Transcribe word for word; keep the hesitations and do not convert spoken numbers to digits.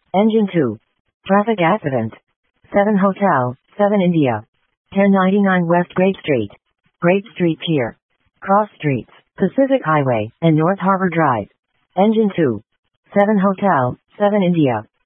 Engine two. Traffic accident. seven Hotel, seven India. ten ninety-nine West Grape Street. Grape Street Pier. Cross Streets, Pacific Highway, and North Harbor Drive. Engine two. seven Hotel, seven India.